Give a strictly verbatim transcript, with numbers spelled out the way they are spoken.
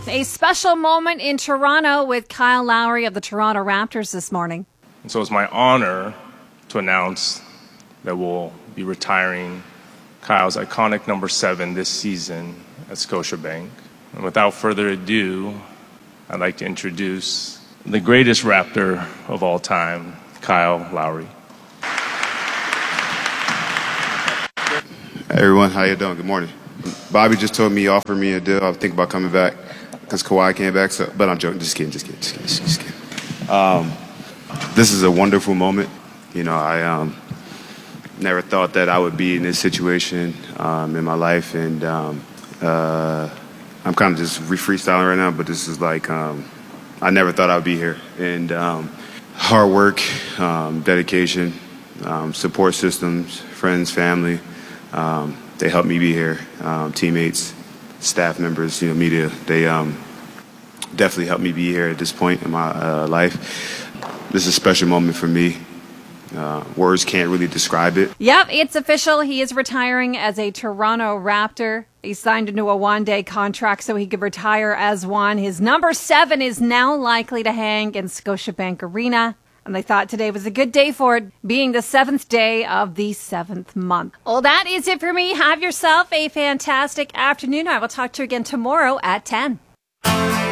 A special moment in Toronto with Kyle Lowry of the Toronto Raptors this morning. And so it's my honor to announce that we'll be retiring Kyle's iconic number seven this season at Scotiabank. And without further ado, I'd like to introduce the greatest Raptor of all time, Kyle Lowry. Hey everyone, how you doing? Good morning. Bobby just told me he offered me a deal. I was thinking about coming back because Kawhi came back. So, but I'm joking. Just kidding. Just kidding. Just kidding. Just kidding. Um, this is a wonderful moment. You know, I um, never thought that I would be in this situation um, in my life, and um, uh, I'm kind of just freestyling right now. But this is like um, I never thought I would be here, and um, hard work, um, dedication, um, support systems, friends, family. Um, they helped me be here. Um, teammates, staff members, you know, media. They um, definitely helped me be here at this point in my uh, life. This is a special moment for me. Uh, words can't really describe it. Yep, it's official. He is retiring as a Toronto Raptor. He signed into a one-day contract so he could retire as one. His number seven is now likely to hang in Scotiabank Arena. And they thought today was a good day for it, being the seventh day of the seventh month. Well, that is it for me. Have yourself a fantastic afternoon. I will talk to you again tomorrow at ten.